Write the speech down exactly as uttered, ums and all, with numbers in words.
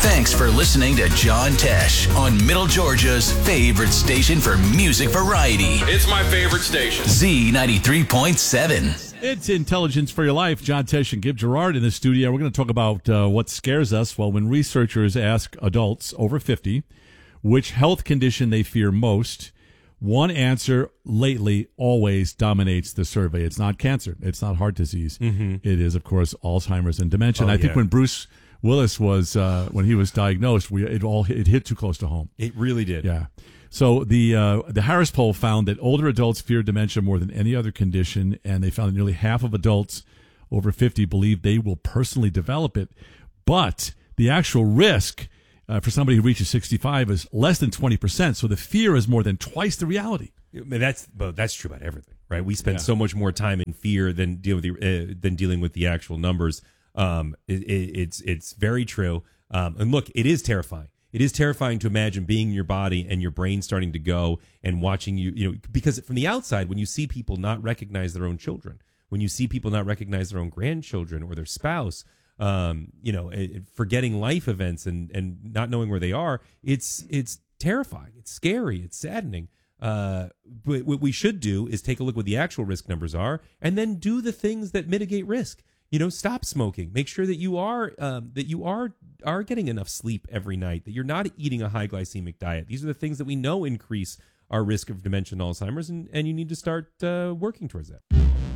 Thanks for listening to John Tesh on Middle Georgia's favorite station for music variety. It's my favorite station. Z ninety-three point seven. It's Intelligence for Your Life. John Tesh and Gib Gerard in the studio. We're going to talk about uh, what scares us. Well, when researchers ask adults over fifty which health condition they fear most, one answer lately always dominates the survey. It's not cancer. It's not heart disease. Mm-hmm. It is, of course, Alzheimer's and dementia. Oh, and I yeah. think when Bruce Willis was, uh, when he was diagnosed, we, it all it hit too close to home. It really did. Yeah. So the uh, the Harris poll found that older adults fear dementia more than any other condition, and they found that nearly half of adults over fifty believe they will personally develop it. But the actual risk uh, for somebody who reaches sixty-five is less than twenty percent, so the fear is more than twice the reality. I mean, that's but that's true about everything, right? We spend Yeah. so much more time in fear than deal with the uh, than dealing with the actual numbers. Um, it, it, it's it's very true. Um, and look, it is terrifying. It is terrifying to imagine being in your body and your brain starting to go and watching you, you know, because from the outside, when you see people not recognize their own children, when you see people not recognize their own grandchildren or their spouse, um, you know, it, forgetting life events and, and not knowing where they are, it's it's terrifying. It's scary. It's saddening. Uh, but what we should do is take a look what the actual risk numbers are and then do the things that mitigate risk. You know, stop smoking. Make sure that you are um, that you are are getting enough sleep every night. That you're not eating a high glycemic diet. These are the things that we know increase our risk of dementia and Alzheimer's, and, and you need to start uh, working towards that.